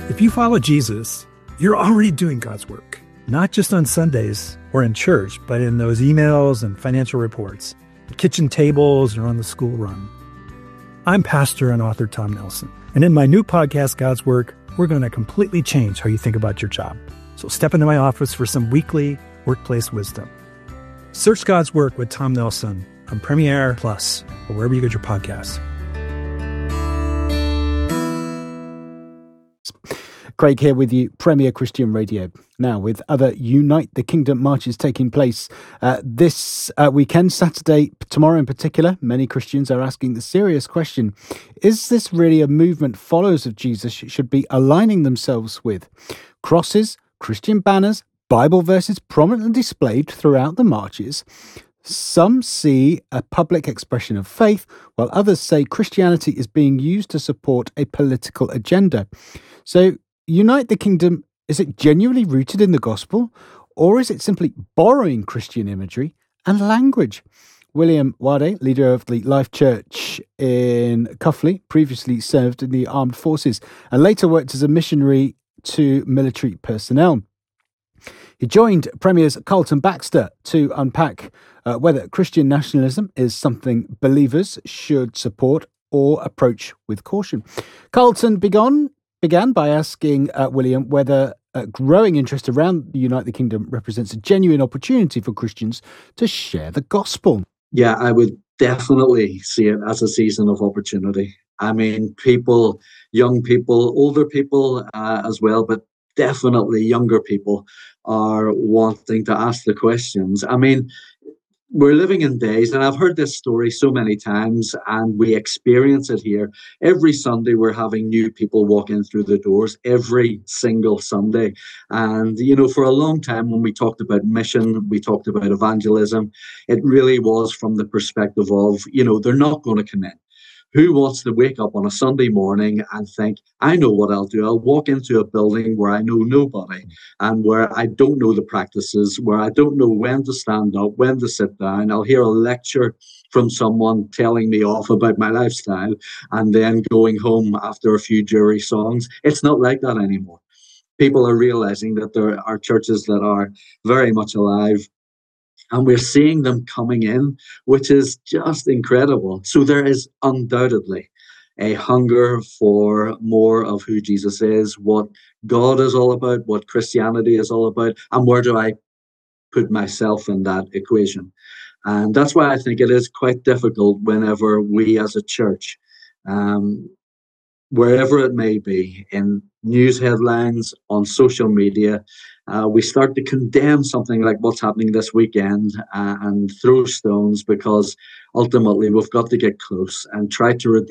If you follow Jesus, you're already doing God's work, not just on Sundays or in church, but in those emails and financial reports, the kitchen tables, or on the school run. I'm pastor and author Tom Nelson, and in my new podcast, God's Work, we're going to completely change how you think about your job. So step into my office for some weekly workplace wisdom. Search God's Work with Tom Nelson on Premiere Plus or wherever you get your podcasts. Craig here with you, Premier Christian Radio. Now, with other Unite the Kingdom marches taking place this weekend, Saturday, tomorrow in particular, many Christians are asking the serious question, is this really a movement followers of Jesus should be aligning themselves with? Crosses, Christian banners, Bible verses prominently displayed throughout the marches. Some see a public expression of faith, while others say Christianity is being used to support a political agenda. So, Unite the Kingdom, is it genuinely rooted in the gospel, or is it simply borrowing Christian imagery and language? William Wade, leader of the Life Church in Cuffley, previously served in the armed forces and later worked as a missionary to military personnel. He joined Premiers Carlton Baxter to unpack whether Christian nationalism is something believers should support or approach with caution. Carlton began by asking William whether growing interest around the Unite the Kingdom represents a genuine opportunity for Christians to share the gospel. Yeah, I would definitely see it as a season of opportunity. I mean, people, young people, older people as well, but definitely younger people are wanting to ask the questions. I mean, we're living in days, and I've heard this story so many times, and we experience it here. Every Sunday, we're having new people walk in through the doors, every single Sunday. And, you know, for a long time, when we talked about mission, we talked about evangelism, it really was from the perspective of, you know, they're not going to come in. Who wants to wake up on a Sunday morning and think, I know what I'll do. I'll walk into a building where I know nobody and where I don't know the practices, where I don't know when to stand up, when to sit down. I'll hear a lecture from someone telling me off about my lifestyle and then going home after a few jury songs. It's not like that anymore. People are realizing that there are churches that are very much alive, and we're seeing them coming in, which is just incredible. So there is undoubtedly a hunger for more of who Jesus is, what God is all about, what Christianity is all about, and where do I put myself in that equation. And that's why I think it is quite difficult whenever we as a church, wherever it may be, in news headlines, on social media, we start to condemn something like what's happening this weekend and throw stones, because ultimately we've got to get close and try to redeem